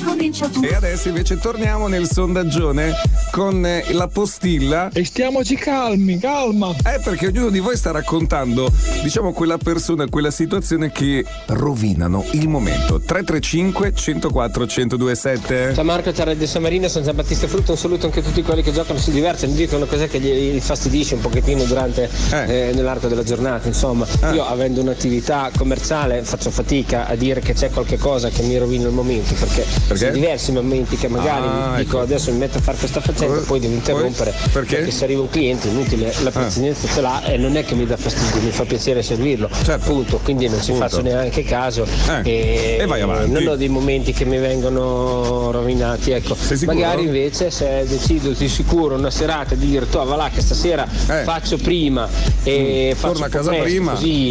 ricomincia tutto. E adesso invece torniamo nel sondaggione con la postilla. E stiamoci calmi, calma. Perché ognuno di voi sta raccontando, diciamo, quella persona, quella situazione che rovinano il momento. 335 104 1027. Ciao Marco, ciao Radio San Marino, sono Giambattista Frutto, un saluto anche a tutti quelli che giocano, si divertono, mi dicono cos'è che gli fastidisce un pochettino durante nell'arco della giornata, insomma. Io avendo un'attività commerciale faccio fatica a dire che c'è qualche cosa che mi rovina il momento, perché sono diversi momenti che magari dico adesso mi metto a fare questa faccenda, poi devo interrompere perché se arriva un cliente inutile, la pazienza ce l'ha e non è che mi dà fastidio, mi fa piacere servirlo, appunto, quindi non ci faccio neanche caso e vai avanti. non ho dei momenti che mi vengono rovinati, ecco. Magari invece se decido di sicuro una serata di dire va là che stasera faccio prima e faccio torna a casa prima così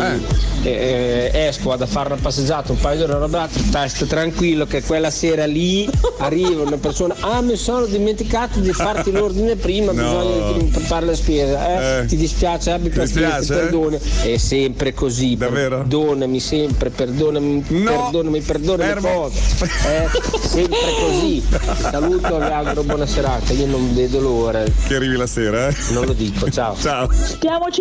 esco vado a fare una passeggiata un paio di ore sto tranquillo che quella sera lì arriva una persona mi sono dimenticato di farti l'ordine prima, bisogna fare la spesa, ti dispiace, abbi pazienza, perdone, è sempre così, davvero? Perdonami sempre, perdonami le cose, sempre così. Saluto, vi auguro buona serata, io non vedo l'ora che arrivi la sera, non lo dico, ciao. Stiamoci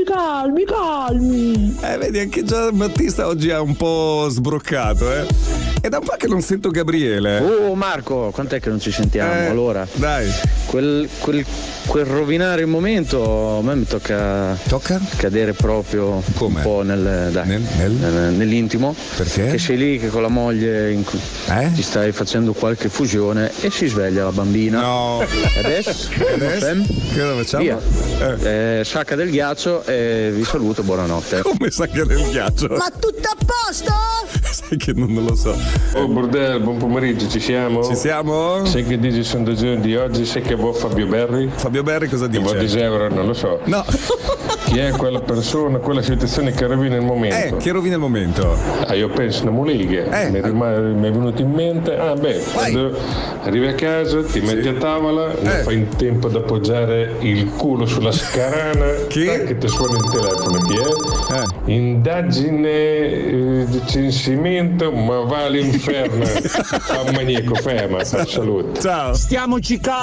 calmi. Vedi, anche già Battista oggi ha un po' sbroccato, È da un po' che non sento Gabriele. Oh Marco, quant'è che non ci sentiamo? Allora, dai. Quel rovinare il momento a me mi tocca cadere proprio un po' nell'intimo. Perché? Che sei lì che con la moglie ti stai facendo qualche fusione e si sveglia la bambina. No. E adesso? Cosa facciamo? Via. Sacca del ghiaccio e vi saluto, buonanotte. Come sacca del ghiaccio? Ma tutto a posto? Sai che non lo so. Oh bordello, buon pomeriggio, ci siamo? Ci siamo? Sai che dice il sondaggio di oggi? Sai che vuoi Fabio Berri? Fabio Berri cosa dice? Che vuoi 10 euro, non lo so. No. Chi è quella persona, quella situazione che rovina il momento? Che rovina il momento? Io penso a una molighe. Mi è venuto in mente. Quando arrivi a casa, ti metti a tavola, non fai in tempo ad appoggiare il culo sulla scarana. Che ti suona il telefono. Chi è? Indagine di censimento, ma va all'inferno. Ciao maniaco, ferma, saluto. Ciao. Stiamoci calmi.